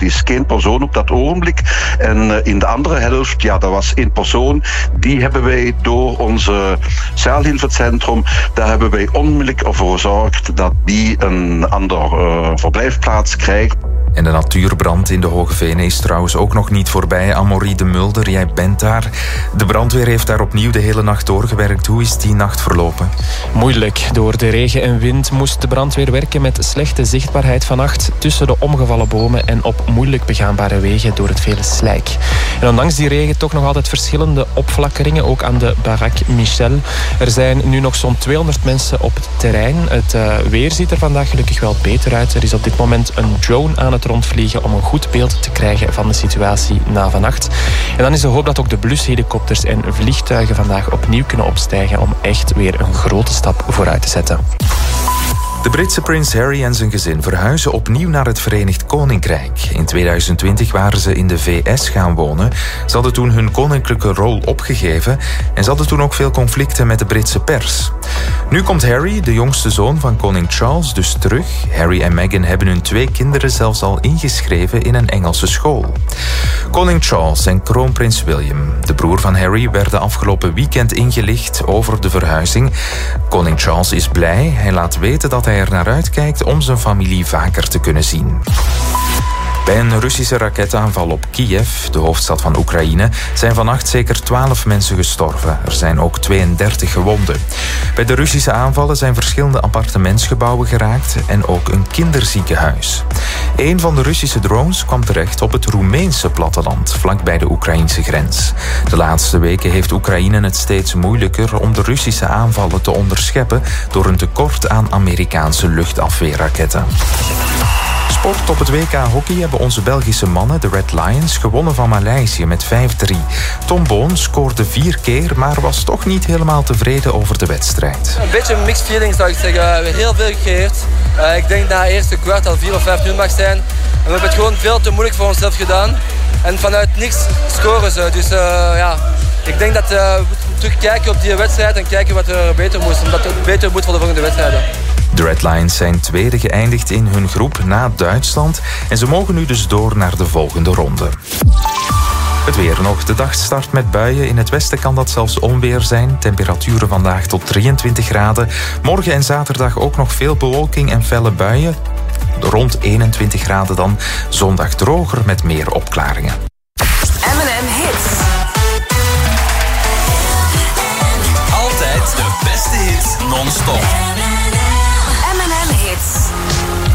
is geen persoon op dat ogenblik. En in de andere helft, ja, dat was 1 persoon. Die hebben wij door onze zeilhilfecentrum, daar hebben wij onmiddellijk ervoor gezorgd dat die een ander verblijfplaats krijgt. En de natuurbrand in de Hoge Venen is trouwens ook nog niet voorbij. Amaury de Mulder, jij bent daar. De brandweer heeft daar opnieuw de hele nacht doorgewerkt. Hoe is die nacht verlopen? Moeilijk. Door de regen en wind moest de brandweer werken met slechte zichtbaarheid vannacht tussen de omgevallen bomen en op moeilijk begaanbare wegen door het vele slijk. En ondanks die regen toch nog altijd verschillende opflakkeringen, ook aan de Baraque Michel. Er zijn nu nog zo'n 200 mensen op het terrein. Het weer ziet er vandaag gelukkig wel beter uit. Er is op dit moment een drone aan het rondvliegen om een goed beeld te krijgen van de situatie na vannacht. En dan is de hoop dat ook de blushelikopters en vliegtuigen vandaag opnieuw kunnen opstijgen om echt weer een grote stap vooruit te zetten. De Britse prins Harry en zijn gezin verhuizen opnieuw naar het Verenigd Koninkrijk. In 2020 waren ze in de VS gaan wonen. Ze hadden toen hun koninklijke rol opgegeven en ze hadden toen ook veel conflicten met de Britse pers. Nu komt Harry, de jongste zoon van koning Charles, dus terug. Harry en Meghan hebben hun 2 kinderen zelfs al ingeschreven in een Engelse school. Koning Charles en kroonprins William, de broer van Harry, werden afgelopen weekend ingelicht over de verhuizing. Koning Charles is blij. Hij laat weten dat hij er naar uitkijkt om zijn familie vaker te kunnen zien. Bij een Russische raketaanval op Kiev, de hoofdstad van Oekraïne, zijn vannacht zeker 12 mensen gestorven. Er zijn ook 32 gewonden. Bij de Russische aanvallen zijn verschillende appartementsgebouwen geraakt en ook een kinderziekenhuis. Een van de Russische drones kwam terecht op het Roemeense platteland, vlakbij de Oekraïnse grens. De laatste weken heeft Oekraïne het steeds moeilijker om de Russische aanvallen te onderscheppen door een tekort aan Amerikaanse luchtafweerraketten. Sport op het WK hockey hebben onze Belgische mannen, de Red Lions, gewonnen van Maleisië met 5-3. Tom Boon scoorde 4 keer, maar was toch niet helemaal tevreden over de wedstrijd. Een beetje mixed feelings zou ik zeggen. We hebben heel veel gecreëerd. Ik denk dat het eerste kwart al 4 of 5-0 mag zijn. En we hebben het gewoon veel te moeilijk voor onszelf gedaan. En vanuit niks scoren ze. Dus ik denk dat we moeten terugkijken op die wedstrijd en kijken wat er beter moest. Omdat het beter moet voor de volgende wedstrijden. De Red Lions zijn tweede geëindigd in hun groep na Duitsland en ze mogen nu dus door naar de volgende ronde. Het weer nog. De dag start met buien. In het westen kan dat zelfs onweer zijn. Temperaturen vandaag tot 23 graden. Morgen en zaterdag ook nog veel bewolking en felle buien. Rond 21 graden dan. Zondag droger met meer opklaringen. M&M Hits. Altijd de beste hits non-stop.